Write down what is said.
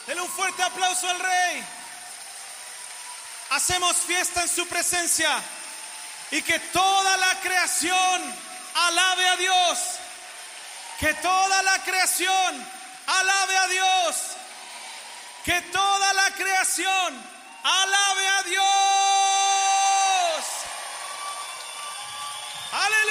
Denle un fuerte aplauso al Rey. Hacemos fiesta en su presencia y que toda la creación alabe a Dios. Que toda la creación alabe a Dios. Que toda la creación alabe